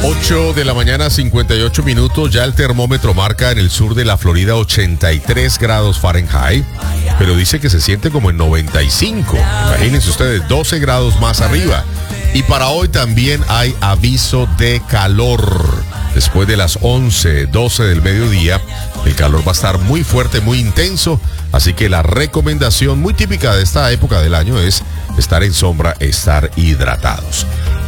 8 de la mañana, 58 minutos. Ya el termómetro marca en el sur de la Florida 83 grados Fahrenheit, pero dice que se siente como en 95. Imagínense ustedes, 12 grados más arriba. Y para hoy también hay aviso de calor. Después de las 11, 12 del mediodía, el calor va a estar muy fuerte, muy intenso. Así que la recomendación muy típica de esta época del año es estar en sombra, estar hidratados.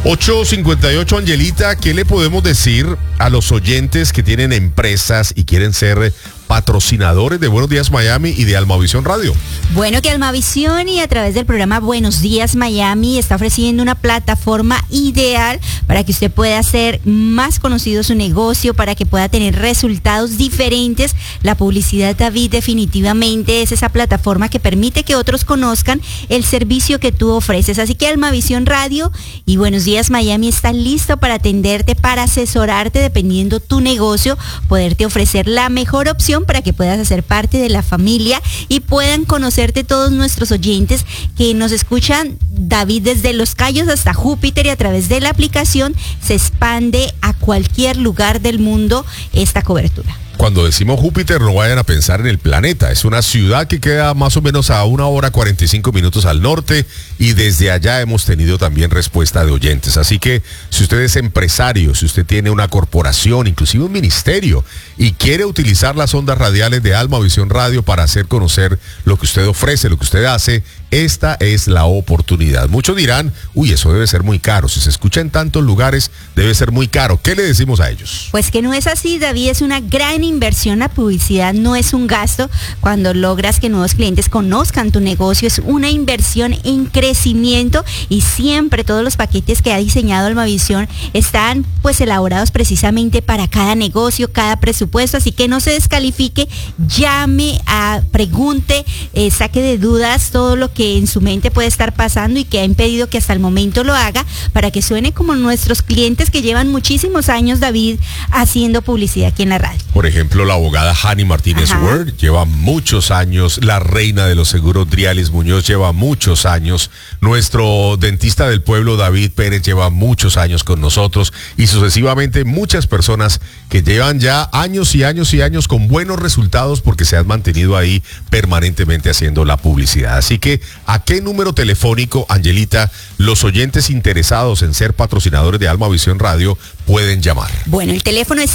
8:58, Angelita, ¿qué le podemos decir a los oyentes que tienen empresas y quieren ser patrocinadores de Buenos Días Miami y de Almavisión Radio? Bueno, que Almavisión y a través del programa Buenos Días Miami está ofreciendo una plataforma ideal para que usted pueda hacer más conocido su negocio, para que pueda tener resultados diferentes. La publicidad, David, definitivamente es esa plataforma que permite que otros conozcan el servicio que tú ofreces. Así que Almavisión Radio y Buenos Días Miami están listos para atenderte, para asesorarte dependiendo tu negocio, poderte ofrecer la mejor opción para que puedas hacer parte de la familia y puedan conocerte todos nuestros oyentes que nos escuchan, David, desde Los Cayos hasta Júpiter, y a través de la aplicación se expande a cualquier lugar del mundo esta cobertura. Cuando decimos Júpiter, no vayan a pensar en el planeta. Es una ciudad que queda más o menos a 1 hora 45 minutos al norte, y desde allá hemos tenido también respuesta de oyentes. Así que si usted es empresario, si usted tiene una corporación, inclusive un ministerio, y quiere utilizar las ondas radiales de Almavisión Radio para hacer conocer lo que usted ofrece, lo que usted hace, esta es la oportunidad. Muchos dirán, uy, eso debe ser muy caro. Si se escucha en tantos lugares, debe ser muy caro. ¿Qué le decimos a ellos? Pues que no es así, David, es una gran inversión. La publicidad no es un gasto. Cuando logras que nuevos clientes conozcan tu negocio, es una inversión en crecimiento, y siempre todos los paquetes que ha diseñado Almavisión están pues elaborados precisamente para cada negocio, cada presupuesto. Así que no se descalifique, llame, pregunte, saque de dudas todo lo que en su mente puede estar pasando y que ha impedido que hasta el momento lo haga, para que suene como nuestros clientes que llevan muchísimos años, David, haciendo publicidad aquí en la radio. Por ejemplo, la abogada Hani Martínez Word lleva muchos años, la reina de los seguros Drialis Muñoz lleva muchos años, nuestro dentista del pueblo David Pérez lleva muchos años con nosotros, y sucesivamente muchas personas que llevan ya años y años y años con buenos resultados porque se han mantenido ahí permanentemente haciendo la publicidad. Así que, ¿a qué número telefónico, Angelita, los oyentes interesados en ser patrocinadores de Almavisión Radio pueden llamar? Bueno, el teléfono es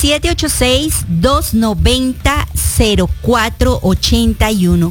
786-290-0481.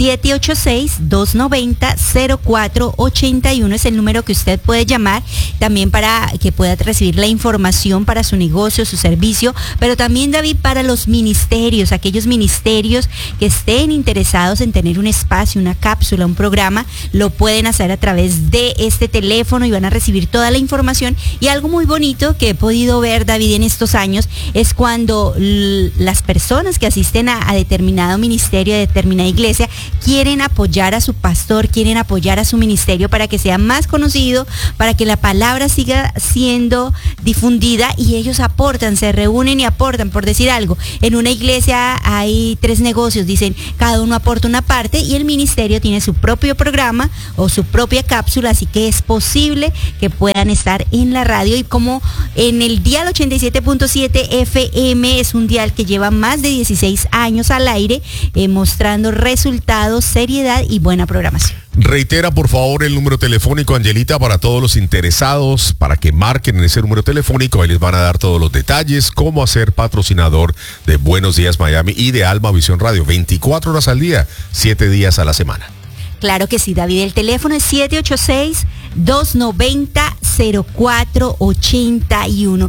786-290-0481 es el número que usted puede llamar, también para que pueda recibir la información para su negocio, su servicio, pero también, David, para los ministerios, aquellos ministerios que estén interesados en tener un espacio, una cápsula, un programa, lo pueden hacer a través de este teléfono y van a recibir toda la información. Y algo muy bonito que he podido ver, David, en estos años es cuando las personas que asisten a determinado ministerio, a determinada iglesia, quieren apoyar a su pastor, quieren apoyar a su ministerio para que sea más conocido, para que la palabra siga siendo difundida, y ellos aportan, se reúnen y aportan. Por decir algo, en una iglesia hay 3 negocios, dicen, cada uno aporta una parte, y el ministerio tiene su propio programa o su propia cápsula, así que es posible que puedan estar en la radio. Y como en el dial 87.7 FM es un dial que lleva más de 16 años al aire, mostrando resultados, seriedad y buena programación. Reitera, por favor, el número telefónico, Angelita, para todos los interesados, para que marquen en ese número telefónico. Ahí les van a dar todos los detalles, cómo hacer patrocinador de Buenos Días Miami y de Almavisión Radio, 24 horas al día, 7 días a la semana. Claro que sí, David. El teléfono es 786-290-0481.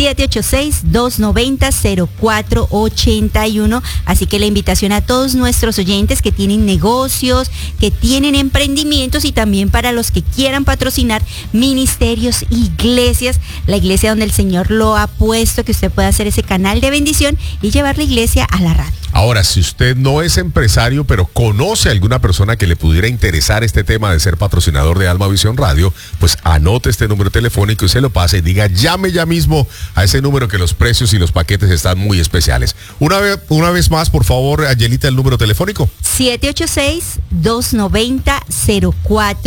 786-290-0481. Así que la invitación a todos nuestros oyentes que tienen negocios, que tienen emprendimientos, y también para los que quieran patrocinar ministerios, iglesias, la iglesia donde el Señor lo ha puesto, que usted pueda hacer ese canal de bendición y llevar la iglesia a la radio. Ahora, si usted no es empresario, pero conoce a alguna persona que le pudiera interesar este tema de ser patrocinador de Almavisión Radio, pues anote este número telefónico y se lo pase y diga, llame ya mismo a ese número, que los precios y los paquetes están muy especiales. Una vez más, por favor, Angelita, el número telefónico.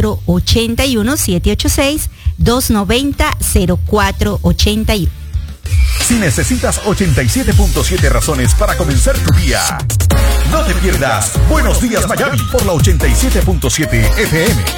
786-290-0481. 786-290-0481. Si necesitas 87.7 razones para comenzar tu día, no te pierdas Buenos Días Miami por la 87.7 FM.